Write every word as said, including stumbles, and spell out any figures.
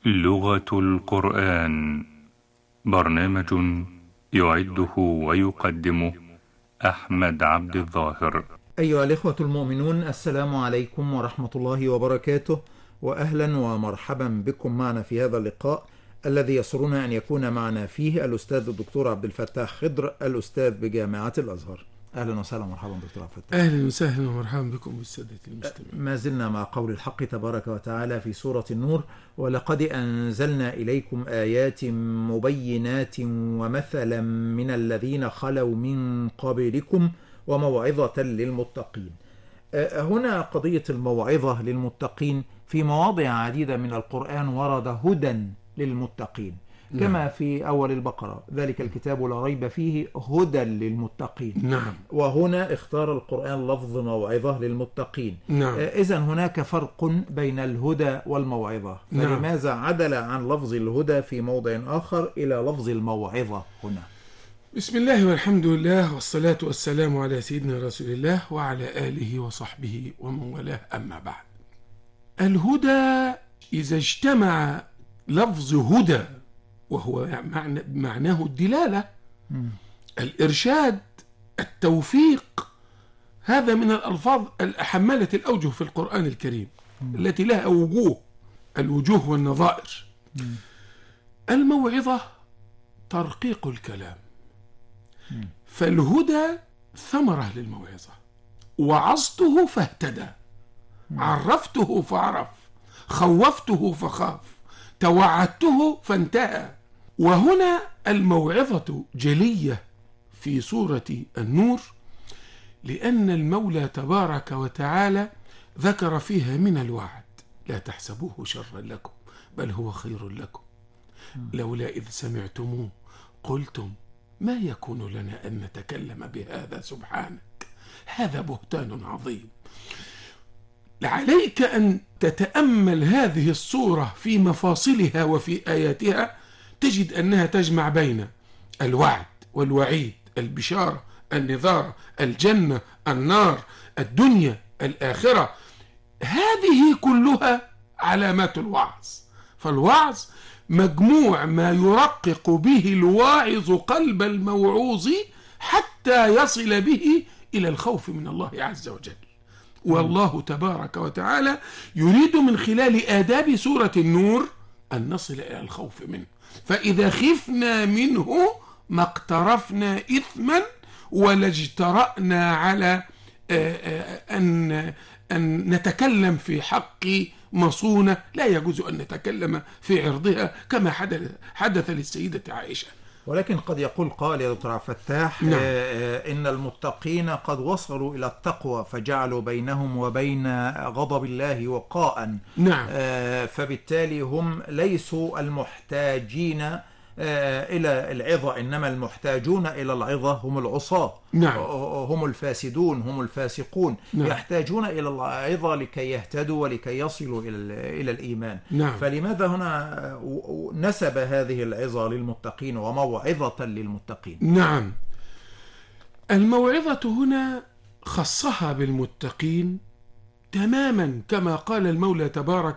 لغة القرآن، برنامج يعده ويقدمه أحمد عبد الظاهر. أيها الإخوة المؤمنون، السلام عليكم ورحمة الله وبركاته، وأهلا ومرحبا بكم معنا في هذا اللقاء الذي يسرنا أن يكون معنا فيه الأستاذ الدكتور عبد الفتاح خضر، الأستاذ بجامعة الأزهر. أهلا وسهلا ومرحبا دكتور عبد الفتاح. أهلا وسهلا ومرحبا بكم بالسادة المستمعين. ما زلنا مع قول الحق تبارك وتعالى في سورة النور: ولقد أنزلنا إليكم آيات مبينات ومثلا من الذين خلوا من قبلكم وموعظة للمتقين. هنا قضية الموعظة للمتقين في مواضع عديدة من القرآن ورد هدى للمتقين، كما نعم. في أول البقرة: ذلك الكتاب لا ريب فيه هدى للمتقين. نعم. وهنا اختار القرآن لفظ موعظة للمتقين. نعم. إذن هناك فرق بين الهدى والموعظة، فلماذا نعم. عدل عن لفظ الهدى في موضع آخر إلى لفظ الموعظة هنا؟ بسم الله والحمد لله والصلاة والسلام على سيدنا رسول الله وعلى آله وصحبه ومن والاه، أما بعد. الهدى إذا اجتمع لفظ هدى وهو معنى معناه الدلالة، م. الإرشاد، التوفيق، هذا من الألفاظ الحمالة الأوجه في القرآن الكريم، م. التي لها وجوه، الوجوه والنظائر. م. الموعظة ترقيق الكلام، م. فالهدى ثمرة للموعظة، وعظته فاهتدى، م. عرفته فعرف، خوفته فخاف، توعدته فانتهى. وهنا الموعظة جلية في سورة النور، لأن المولى تبارك وتعالى ذكر فيها من الوعد: لا تحسبوه شرا لكم بل هو خير لكم، لولا إذ سمعتموه قلتم ما يكون لنا أن نتكلم بهذا سبحانك، هذا بهتان عظيم. عليك أن تتأمل هذه الصورة في مفاصلها وفي آياتها، تجد أنها تجمع بين الوعد والوعيد، البشارة، النذارة، الجنة، النار، الدنيا، الآخرة. هذه كلها علامات الوعظ. فالوعظ مجموع ما يرقق به الواعظ قلب الموعوظ حتى يصل به إلى الخوف من الله عز وجل. والله تبارك وتعالى يريد من خلال آداب سورة النور أن نصل إلى الخوف منه. فإذا خفنا منه ما اقترفنا إثما ولا اجترأنا على أن أن نتكلم في حق مصونة لا يجوز أن نتكلم في عرضها، كما حدث حدث للسيدة عائشة. ولكن قد يقول قال يا دكتور عبد الفتاح: نعم. آه إن المتقين قد وصلوا إلى التقوى فجعلوا بينهم وبين غضب الله وقاء. نعم. آه فبالتالي هم ليسوا المحتاجين آه إلى العظة، إنما المحتاجون إلى العظة هم العصاة. نعم. هم الفاسدون، هم الفاسقون. نعم. يحتاجون إلى العظة لكي يهتدوا ولكي يصلوا إلى إلى الإيمان. نعم. فلماذا هنا نسب هذه العظة للمتقين وموعظة للمتقين؟ نعم. الموعظة هنا خصها بالمتقين تماما، كما قال المولى تبارك